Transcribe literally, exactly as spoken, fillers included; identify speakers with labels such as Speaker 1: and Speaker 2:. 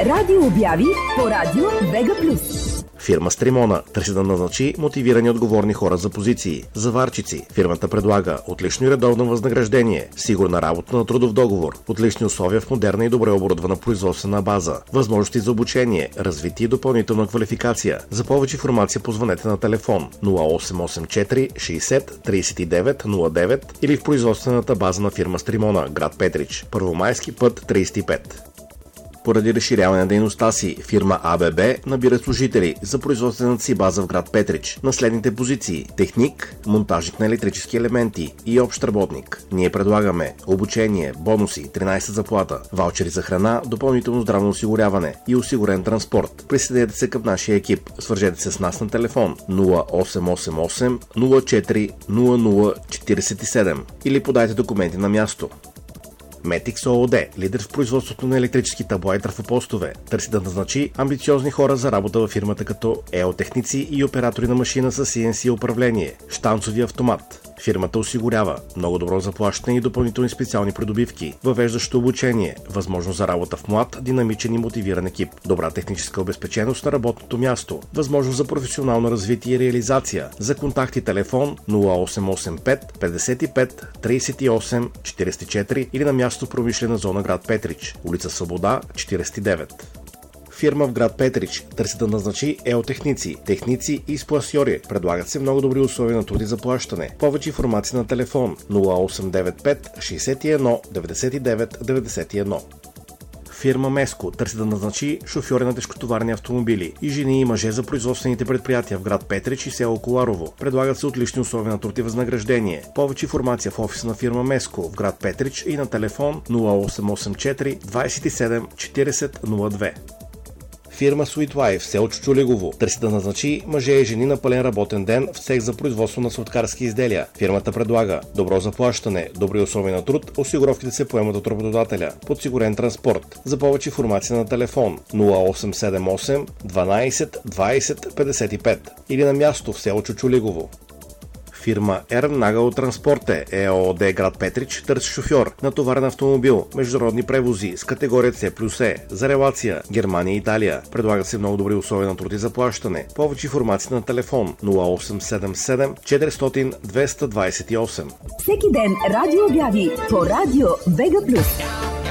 Speaker 1: радио обяви по радио Вега Плюс.
Speaker 2: Фирма Стримона търси да назначи мотивирани отговорни хора за позиции. Заварчици. Фирмата предлага отлично и редовно възнаграждение, сигурна работа на трудов договор, отлични условия в модерна и добре оборудвана производствена база, възможности за обучение, развитие и допълнителна квалификация. За повече информация позвънете на телефон нула осем осем четири шейсет трийсет и девет нула девет или в производствената база на фирма Стримона, град Петрич, Първомайски път трийсет и пет. Поради разширяване на дейността си, фирма АББ набира служители за производствената си база в град Петрич на следните позиции: техник, монтажник на електрически елементи и общ работник. Ние предлагаме обучение, бонуси, тринайсета заплата, ваучери за храна, допълнително здравно осигуряване и осигурен транспорт. Присъединете се към нашия екип. Свържете се с нас на телефон нула осем осем осем нула четири нула нула четирийсет и седем или подайте документи на място. Метикс ООД, лидер в производството на електрически табла и трафопостове, търси да назначи амбициозни хора за работа във фирмата като еотехници и оператори на машина с Си Ен Си управление, щанцови автомат. Фирмата осигурява много добро заплащане и допълнителни специални придобивки, въвеждащо обучение, възможност за работа в млад, динамичен и мотивиран екип, добра техническа обезпеченост на работното място, възможност за професионално развитие и реализация. За контакти телефон нула осем осем пет петдесет и пет трийсет и осем четирийсет и четири или на място в промишлена зона град Петрич, улица Свобода четирийсет и девет. Фирма в град Петрич търси да назначи еотехници, техници и спласьори. Предлагат се много добри условия на труд и заплащане. Повече информация на телефон нула осем девет пет шейсет и едно деветдесет и девет деветдесет и едно. Фирма Меско търси да назначи шофьори на тежкотоварни автомобили и жени и мъже за производствените предприятия в град Петрич и село Коларово. Предлагат се отлични условия на труд и възнаграждение. Повече информация в офиса на фирма Меско в град Петрич и на телефон нула осем осем четири двайсет и седем четирийсет нула две. Фирма Sweet Life, село Чучулегово, търси да назначи мъже и жени на пълен работен ден в цех за производство на сладкарски изделия. Фирмата предлага добро заплащане, добри условия на труд, осигуровките се поемат от работодателя, подсигурен транспорт. За повече информация на телефон нула осем седем осем дванайсет двайсет петдесет и пет или на място в село Чучулегово. Фирма Ернагъл Транспорте ЕООД град Петрич търси шофьор на товарен автомобил, международни превози с категория С плюс Е за релация Германия и Италия. Предлагат се много добри условия на труд и заплащане. Повече информация на телефон нула осем седем седем четиристотин двеста двайсет и осем.
Speaker 1: Всеки ден радио обяви по радио Вега Плюс.